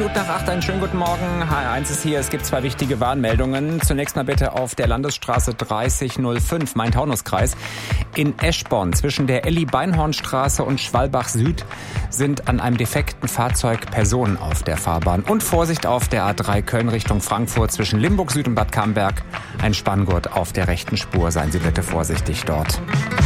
Minuten nach 8, einen schönen guten Morgen. HR1 ist hier. Es gibt 2 wichtige Warnmeldungen. Zunächst mal bitte auf der Landesstraße 3005, Main-Taunus-Kreis. In Eschborn zwischen der Elli-Beinhorn-Straße und Schwalbach Süd sind an einem defekten Fahrzeug Personen auf der Fahrbahn. Und Vorsicht auf der A3 Köln Richtung Frankfurt zwischen Limburg Süd und Bad Camberg. Ein Spanngurt auf der rechten Spur. Seien Sie bitte vorsichtig dort.